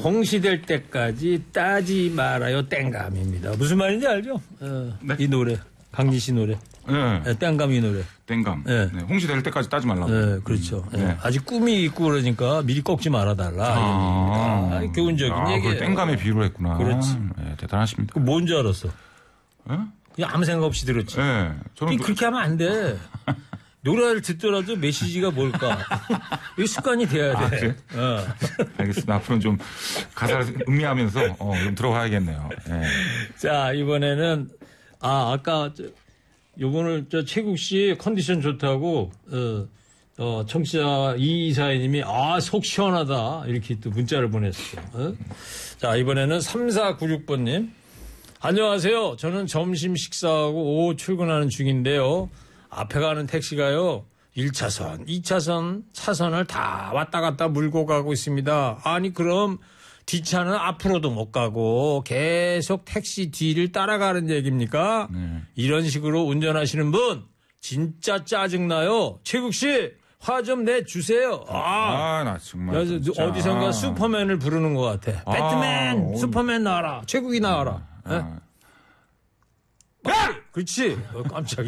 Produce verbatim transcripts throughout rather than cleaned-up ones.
공시될 때까지 따지 말아요 땡감입니다. 무슨 말인지 알죠? 어, 네? 이 노래 강진 씨 노래. 네. 네, 땡감 이 노래. 땡감. 네. 네. 홍시될 때까지 따지 말라고. 네, 그렇죠. 음, 네. 네. 아직 꿈이 있고 그러니까 미리 꺾지 말아달라. 아, 아, 교훈적인 얘기예요. 땡감에 비유를 했구나. 그렇지. 네, 대단하십니다. 그 뭔 줄 알았어? 네? 그냥 아무 생각 없이 들었지. 네. 저는 그렇게 그... 하면 안 돼. 노래를 듣더라도 메시지가 뭘까? 이게 습관이 돼야 돼. 아, 그래? 어. 알겠습니다. 앞으로는 좀 가사를 음미하면서 어, 좀 들어봐야겠네요. 네. 자, 이번에는 아, 아까 저, 요번을 저 최국 씨 컨디션 좋다고 어, 어, 청취자 이이사님이 아, 속 시원하다 이렇게 또 문자를 보냈어요. 어? 자, 이번에는 삼사구육 번님. 안녕하세요. 저는 점심 식사하고 오후 출근하는 중인데요. 앞에 가는 택시가요. 일 차선, 이 차선, 차선을 다 왔다 갔다 물고 가고 있습니다. 아니 그럼 뒷차는 앞으로도 못 가고 계속 택시 뒤를 따라가는 얘기입니까? 네. 이런 식으로 운전하시는 분 진짜 짜증나요. 최국 씨 화 좀 내주세요. 아, 아, 나 정말 어디선가 슈퍼맨을 부르는 것 같아. 아, 배트맨, 오. 슈퍼맨 나와라. 최국이 나와라. 아. 네? 야! 그렇지. 어, 깜짝이야.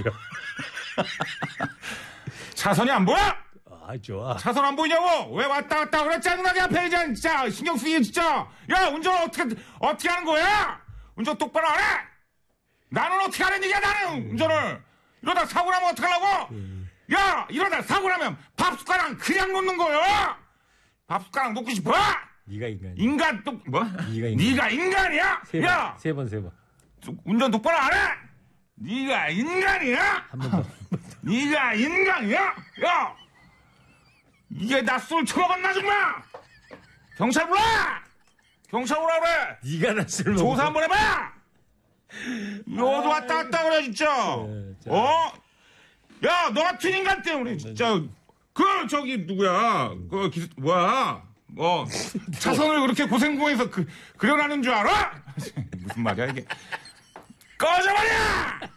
차선이 안 보여? 아, 좋아. 차선 안 보이냐고? 왜 왔다 갔다 그래? 짜증나게 앞에 이제 진짜 신경 쓰이게 진짜. 야, 운전 어떻게, 어떻게 하는 거야? 운전 똑바로 안 해? 나는 어떻게 하는 얘기야, 나는 운전을. 이러다 사고 나면 어떡하려고? 음. 야, 이러다 사고 나면 밥 숟가락 그냥 놓는 거야? 밥 숟가락 놓고 싶어? 네가 인간이야. 인간 또, 뭐? 네가 인간. 네가 인간이야? 세 번, 야! 세 번, 세 번. 운전 똑바로 안 해? 네가 인간이야? 한 번 더. 네가 인간이야? 야! 이게 낯설 처먹었나 정말? 경찰 불러! 경찰 오라 그래! 네가 낯설 먹어. 조사 한번 해봐! 너도 왔다 갔다 그래 진짜. 네, 어? 야, 너 같은 인간 때문에 진짜. 그 저기 누구야? 그 기, 뭐야? 뭐 차선을 그렇게 고생고해서 그 그려가는 줄 알아? 무슨 말이야 이게? 꺼져버려!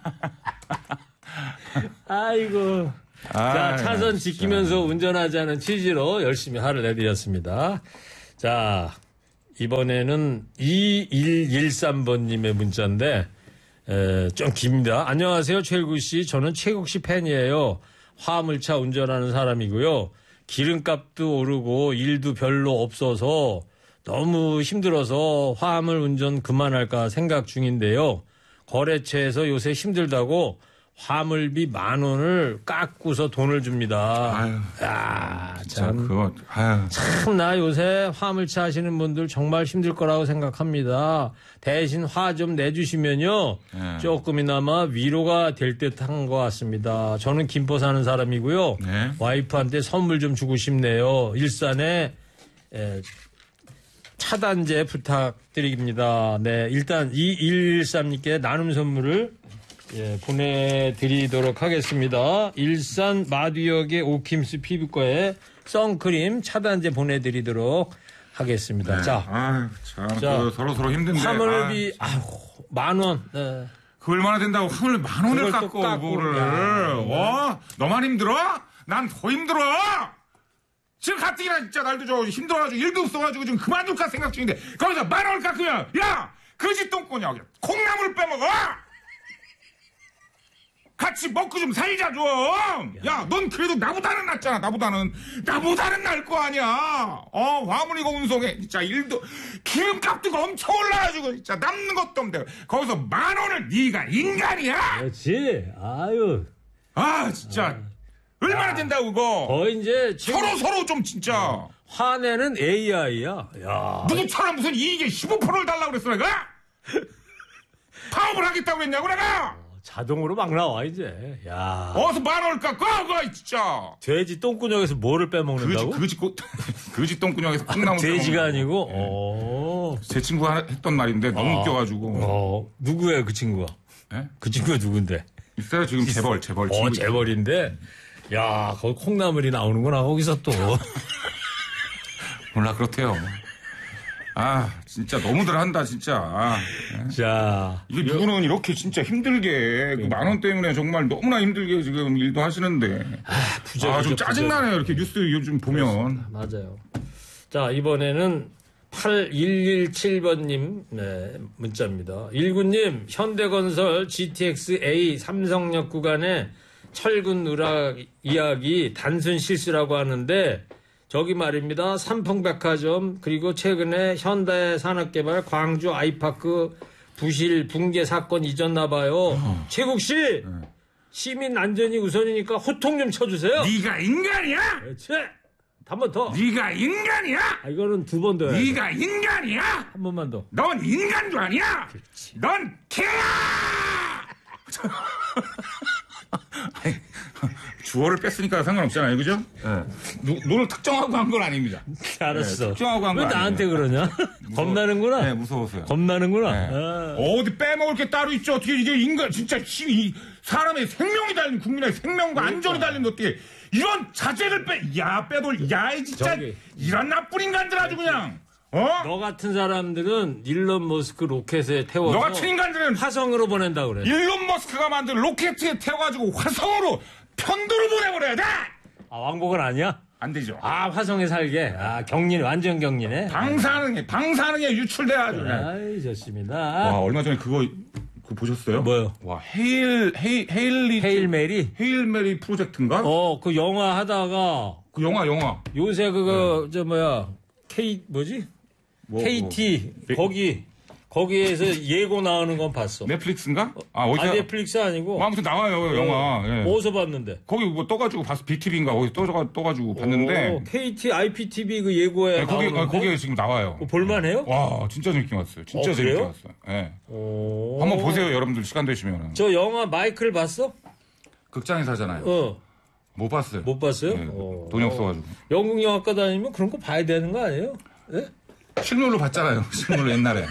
아이고. 아, 자, 차선 진짜. 지키면서 운전하자는 취지로 열심히 화를 내드렸습니다. 자, 이번에는 이일일삼 번님의 문자인데, 에, 좀 깁니다. 안녕하세요, 최국 씨. 저는 최국 씨 팬이에요. 화물차 운전하는 사람이고요. 기름값도 오르고 일도 별로 없어서 너무 힘들어서 화물 운전 그만할까 생각 중인데요. 거래처에서 요새 힘들다고 화물비 만 원을 깎고서 돈을 줍니다. 아유, 야, 진짜 참. 그거, 아유. 참, 나 요새 화물차 하시는 분들 정말 힘들 거라고 생각합니다. 대신 화 좀 내주시면요. 네. 조금이나마 위로가 될 듯한 것 같습니다. 저는 김포 사는 사람이고요. 네. 와이프한테 선물 좀 주고 싶네요. 일산에 에, 차단제 부탁드립니다. 네, 일단 이일일삼님께 나눔 선물을 예, 보내드리도록 하겠습니다. 일산 마두역의 오킴스 피부과에 선크림 차단제 보내드리도록 하겠습니다. 네. 자, 아유, 참, 자, 그 서로 서로 힘든데. 화물비 아유, 만 원. 네. 그 얼마나 된다고 화물 만 원을 그걸 또 깎고 깎고. 그거를. 야. 어? 너만 힘들어? 난 더 힘들어. 지금 가뜩이나 진짜 날도 저 힘들어가지고 일도 없어가지고 지금 그만둘까 생각 중인데 거기서 만 원을 깎으면 야, 거지 똥꼬냐? 콩나물 빼먹어. 같이 먹고 좀 살자 좀. 야, 넌 그래도 나보다는 낫잖아. 나보다는 나보다는 나을 거 아니야. 어, 화물이고 운송에 진짜 일도 기름값도 엄청 올라가지고 진짜 남는 것도 없는데 거기서 만 원을 네가 인간이야? 그렇지. 아유. 아, 진짜 아. 얼마나 된다고 그거. 거 이제 서로 서로 좀 진짜. 화내는 에이아이야. 야. 누구처럼 무슨 이익에 십오 퍼센트를 달라고 그랬어 내가? 파업을 하겠다고 그랬냐고 내가? 자동으로 막 나와 이제. 야. 어서 만 원을 깎아 그거 진짜. 돼지 똥구녕에서 뭐를 빼먹는다고? 그지, 그지, 꽃, 그지 똥구녕에서 콩나물. 돼지가 아니고. 네. 어. 제 친구가 했던 말인데 너무 아, 웃겨가지고. 어. 누구예요 그 친구가? 네? 그 친구가 누군데? 있어요 지금 재벌 재벌. 어, 재벌인데. 야, 거기 콩나물이 나오는구나 거기서 또. 몰라 그렇대요. 아 진짜 너무들 한다 진짜. 아, 네. 자, 이게 누구는 이렇게 진짜 힘들게 그 만 원 때문에 정말 너무나 힘들게 지금 일도 하시는데. 아, 부자. 아, 좀 짜증나네요 이렇게 뉴스 요즘 보면. 맞아요. 자, 이번에는 팔일일칠 번님 네, 문자입니다. 일구님 현대건설 지티엑스 A 삼성역 구간에 철근 누락 이야기 단순 실수라고 하는데 저기 말입니다. 삼풍백화점 그리고 최근에 현대산업개발 광주 아이파크 부실 붕괴 사건 잊었나 봐요. 어. 최국 씨 네. 시민 안전이 우선이니까 호통 좀 쳐주세요. 네가 인간이야? 그렇지. 한 번 더. 네가 인간이야? 아, 이거는 두 번 더. 네가 인간이야? 한 번만 더. 넌 인간도 아니야. 그렇지. 넌 개야. 아니, 주어를 뺐으니까 상관없잖아요, 그죠? 네. 너를 특정하고 한 건 아닙니다. 알았어. 네, 특정하고 한 건 왜 나한테 아닙니다. 그러냐? 겁나는구나. 네, 무서워서요. 겁나는구나. 네. 아. 어디 빼먹을 게 따로 있죠? 어떻게 이게 인간 진짜 힘이 사람의 생명이 달린 국민의 생명과 그러니까. 안전이 달린 어떻게 이런 자재를 빼? 야 빼돌 야이 진짜 저기. 이런 나쁜 인간들 아주 그냥. 어? 너 같은 사람들은 일론 머스크 로켓에 태워서 너 같은 인간들은 화성으로 보낸다 그래. 일론 머스크가 만든 로켓에 태워가지고 화성으로 편도로 보내버려야 돼. 아 왕복은 아니야? 안 되죠. 아 화성에 살게. 아 경린 완전 경린해. 방사능에 방사능에 유출돼가지고. 아이 좋습니다. 와 얼마 전에 그거 그거 보셨어요? 뭐요? 와 헤일 헤일 헤일리 헤일 메리. 헤일 메리 프로젝트인가? 어 그 영화 하다가 그 영화 영화. 요새 그거 저 뭐야 K 뭐지? 뭐, 케이티 뭐. 거기 거기에서 예고 나오는 건 봤어. 넷플릭스인가? 아 어디서? 아 넷플릭스 아니고. 뭐 아무튼 나와요 영화. 어, 예. 어디서 봤는데? 거기 뭐 떠가지고 봤어. 비티비인가 거기 떠가 떠가지고 봤는데. 오, 케이티 아이피티비 그 예고에 네, 거기 나오는데? 거기에 지금 나와요. 어, 볼만해요? 와 진짜 재밌게 봤어요. 진짜 어, 재밌게 그래요? 봤어요. 예. 오. 한번 보세요 여러분들 시간 되시면. 저 영화 마이클 봤어? 극장에서 하잖아요. 어. 못 봤어요. 못 봤어요? 네, 어. 돈이 없어가지고. 영국 영화과 다니면 그런 거 봐야 되는 거 아니에요? 예? 실물로 봤잖아요. 실물로 옛날에.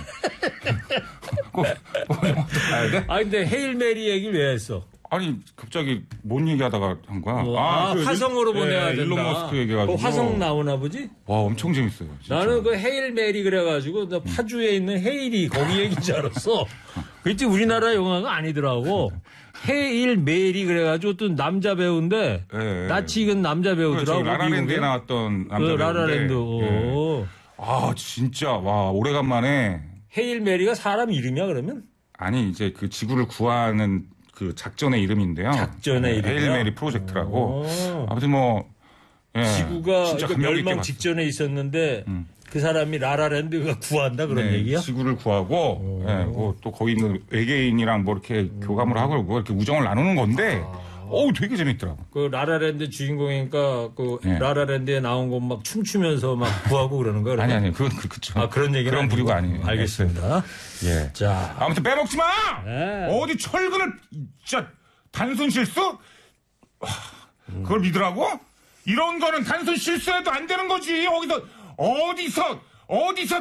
꼭, 꼭 영화도 봐야 돼? 아 근데 헤일 메리 얘기를 왜 했어? 아니 갑자기 뭔 얘기하다가 한 거야. 뭐, 아, 그 화성으로 일, 보내야 네, 된다. 일론 머스크 얘기해가지고. 그 화성 나오나 보지? 와 엄청 재밌어요. 진짜. 나는 그 헤일 메리 그래가지고 나 파주에 있는 헤일이 거기 얘기인 줄 알았어. 그치 우리나라 영화가 아니더라고. 헤일 메리 그래가지고 또 남자 배우인데 네, 낯이 익은 남자 배우더라고. 라라랜드에 나왔던 남자 그 배우인데. 라라랜드. 네. 아 진짜 와 오래간만에. 헤일 메리가 사람 이름이야 그러면? 아니 이제 그 지구를 구하는 그 작전의 이름인데요. 작전의 이름이요? 헤일 메리 프로젝트라고. 아무튼 뭐 예, 지구가 진짜 그 감명 깊게 멸망 봤어요. 직전에 있었는데 음. 그 사람이 라라랜드가 구한다 그런 네, 얘기야? 지구를 구하고 예, 뭐 또 거기 있는 외계인이랑 뭐 이렇게 음. 교감을 하고 뭐 이렇게 우정을 나누는 건데 아. 어우 되게 재밌더라고. 그 라라랜드 주인공이니까 그 네. 라라랜드에 나온 거 막 춤추면서 막 구하고 그러는 거야? 아니 아니 그건 그 그쵸. 아 그런 얘기는 그런 부류가 아니에요. 알겠습니다. 예. 자 아무튼 빼먹지 마. 네. 어디 철근을 진짜 단순 실수? 와, 그걸 믿으라고? 이런 거는 단순 실수해도 안 되는 거지. 어디서 어디서 어디서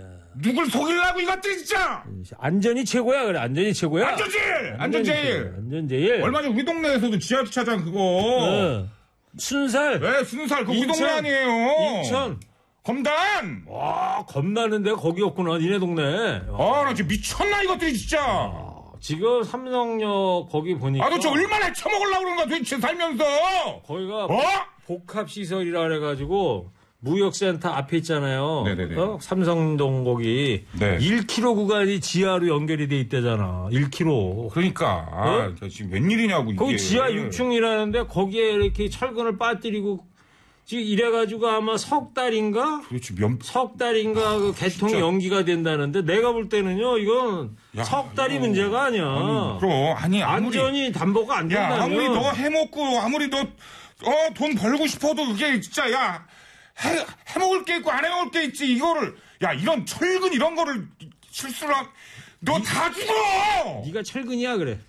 누굴 속이려고 이것들이 진짜. 안전이 최고야 그래 안전이 최고야. 안전 제일 안전 제일. 안전 제일. 얼마 전 우리 동네에서도 지하 주차장 그거. 어. 순살. 네, 순살 그거 우리 인천. 동네 아니에요. 인천. 검단. 와 겁나는데 거기였구나 니네 동네. 아, 나 진짜 미쳤나 이것들이 진짜. 지금 삼성역 거기 보니까. 아, 너 저 얼마나 처먹으려고 그러는 거야 도대체 살면서. 거기가 어? 복합시설이라 그래가지고 무역센터 앞에 있잖아요. 네네네. 어? 삼성동 거기 네. 일 킬로미터 구간이 지하로 연결이 돼 있대잖아. 일 킬로미터. 그러니까 아, 지금 웬일이냐고 이게. 거기 지하 육 층이라는데 거기에 이렇게 철근을 빠뜨리고 지금 이래가지고 아마 석 달인가? 그렇지 면. 석 달인가 그 개통이 진짜. 연기가 된다는데 내가 볼 때는요 이건 야, 석 달이 이거- 문제가 아니야. 아니, 그럼 아니 아무리 안전이 담보가 안 야 된다면. 아무리 너 해먹고 아무리 너 어 돈 벌고 싶어도 그게 진짜 야 해, 해먹을 게 있고 안 해먹을 게 있지 이거를 야 이런 철근 이런 거를 실수를 너 다 죽어. 네가 철근이야 그래.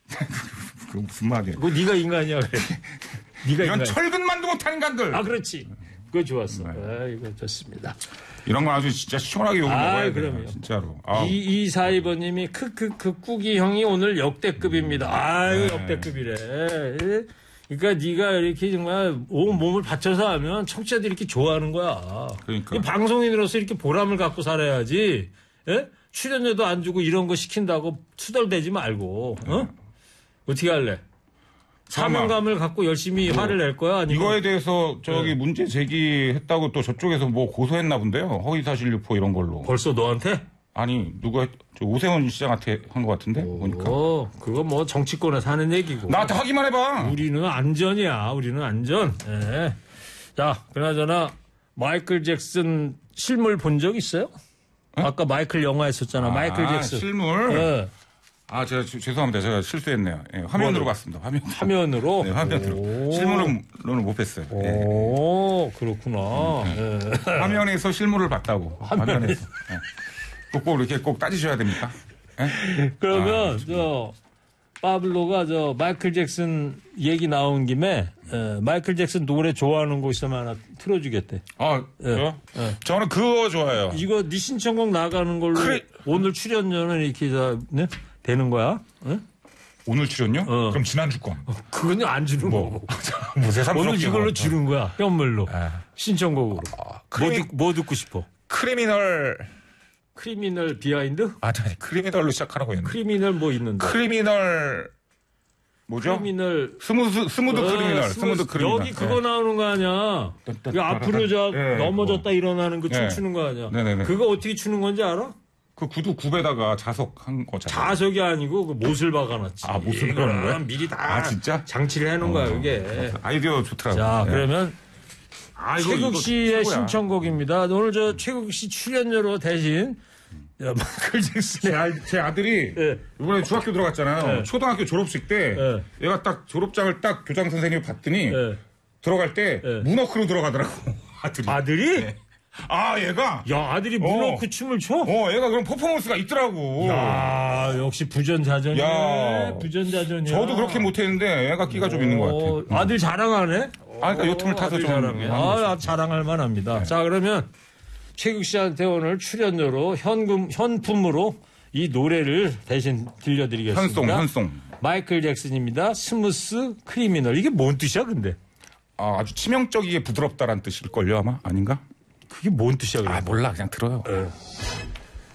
그 무슨 말이야? 그거 네가 인간이야 그래. 네가 이런 인간. 철근만도 못하는 인간들. 아 그렇지. 그거 좋았어. 네. 아 이거 좋습니다. 이런 거 아주 진짜 시원하게 욕을 아, 먹어야 돼. 그럼요. 진짜로. 아, 이이사이 번님이 크크크 꾸기 형이 오늘 역대급입니다. 아유 네. 역대급이래. 그러니까 네가 이렇게 정말 온 몸을 바쳐서 하면 청취자들이 이렇게 좋아하는 거야. 그러니까. 이 방송인으로서 이렇게 보람을 갖고 살아야지. 예? 출연료도 안 주고 이런 거 시킨다고 투덜대지 말고. 어? 어떻게 할래? 사명감을 갖고 열심히 화를 낼 거야? 아니면 이거에 대해서 저기 네. 문제 제기했다고 또 저쪽에서 뭐 고소했나 본데요. 허위사실 유포 이런 걸로. 벌써 너한테? 아니 누가 저 오세훈 시장한테 한 것 같은데 보니까. 어, 그거 뭐 정치권에서 하는 얘기고. 나한테 하기만 해봐. 우리는 안전이야. 우리는 안전. 예. 자, 그나저나 마이클 잭슨 실물 본 적 있어요? 에? 아까 마이클 영화 했었잖아. 아, 마이클 잭슨. 실물. 예. 아 제가 주- 죄송합니다. 제가 실수했네요. 예, 화면으로 뭐를? 봤습니다. 화면. 화면으로. 네, 화면으로. 오. 실물로는 못 뵀어요. 예. 오, 그렇구나. 예. 화면에서 실물을 봤다고. 화면에서. 예. 꼭, 꼭 이렇게 꼭 따지셔야 됩니까? 예? 그러면 아, 저 파블로가 저 마이클 잭슨 얘기 나온 김에 에, 마이클 잭슨 노래 좋아하는 곳 있으면 하나 틀어주겠대. 아, 예. 예. 저는 그거 좋아해요. 이거 네 신청곡 나가는 걸로 그래. 오늘 출연료는 이렇게 저, 네? 되는 거야? 예? 오늘 출연료? 어. 그럼 지난주 건. 그건 안 주는 뭐, 거고. 뭐 새삼스럽게 오늘 이걸로 뭐. 주는 거야. 현물로. 아. 신청곡으로. 뭐, 크리미- 듣, 뭐 듣고 싶어? 크리미널. 크리미널 비하인드? 아, 아니, 크리미널로 시작하는 거였는데. 크리미널 뭐 있는데? 크리미널. 뭐죠? 크리미널. 스무드, 스무드 어, 크리미널. 스무- 스무드 크리미널. 여기 그거 예. 나오는 거 아니야. 따- 그 앞으로 저 예, 넘어졌다 일어나는 그 예. 춤추는 거 아니야. 네네네. 그거 어떻게 추는 건지 알아? 그 구두 굽에다가 자석한 거잖아요. 자석이 아니고 그 못을 박아놨지. 아, 못을 박아놓은 거야? 미리 다 아, 진짜? 장치를 해놓은 거야 이게. 아이디어 좋더라고요. 자 예. 그러면 아, 이거- 최국 이거 씨의 최고야. 신청곡입니다. 오늘 저 최국 씨 출연료로 대신 야, 마이클 잭슨의 제, 아, 제 아들이 예. 이번에 중학교 들어갔잖아요. 예. 초등학교 졸업식 때 예. 얘가 딱 졸업장을 딱 교장 선생님이 봤더니 예. 들어갈 때 예. 문워크로 들어가더라고. 아들이. 아들이? 아, 얘가 야 아들이 문워크 춤을 춰? 어, 얘가 그런 퍼포먼스가 있더라고. 야 역시 부전자전이네. 야. 부전자전이야. 저도 그렇게 못했는데 얘가 끼가 좀 있는 것 어, 같아. 아들 자랑하네? 아, 그러니까 요 틈을 타서 아들 좀 자랑해. 하는 아, 거지. 자랑할 만합니다. 자, 그러면 최국 씨한테 오늘 출연료로 현금, 현품으로 이 노래를 대신 들려드리겠습니다. 현송, 현송. 마이클 잭슨입니다. 스무스 크리미널. 이게 뭔 뜻이야, 근데? 아, 아주 치명적이게 부드럽다라는 뜻일걸요, 아마? 아닌가? 그게 뭔 뜻이야, 그래? 아, 몰라. 그냥 들어요. 예.